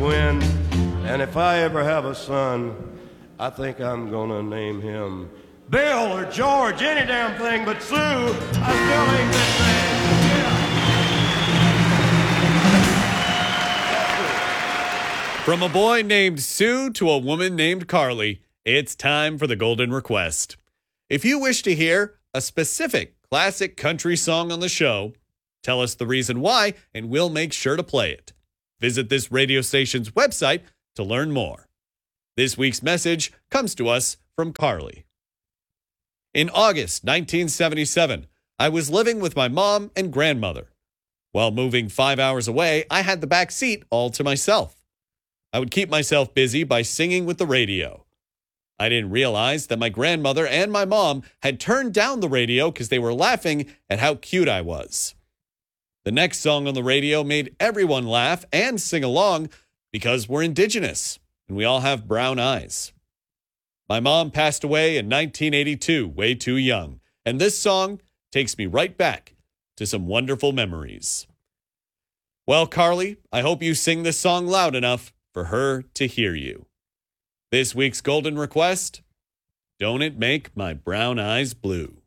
wind. And if I ever have a son, I think I'm gonna name him Bill or George, any damn thing but Sue. I still ain't this thing. Yeah. From a boy named Sue to a woman named Carly, it's time for the Golden Request. If you wish to hear a specific classic country song on the show, tell us the reason why, and we'll make sure to play it. Visit this radio station's website to learn more. This week's message comes to us from Carly. In August 1977, I was living with my mom and grandmother. While moving 5 hours away, I had the back seat all to myself. I would keep myself busy by singing with the radio. I didn't realize that my grandmother and my mom had turned down the radio because they were laughing at how cute I was. The next song on the radio made everyone laugh and sing along because we're indigenous and we all have brown eyes. My mom passed away in 1982, way too young, and this song takes me right back to some wonderful memories. Well, Carly, I hope you sing this song loud enough for her to hear you. This week's Golden Request, Don't It Make My Brown Eyes Blue.